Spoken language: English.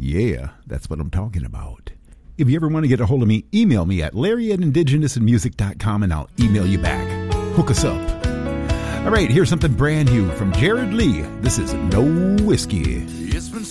Yeah, that's what I'm talking about. If you ever want to get a hold of me, email me at larry@indigenousinmusic.com and I'll email you back. Hook us up. All right, here's something brand new from Jared Lee. This is No Whiskey. It's been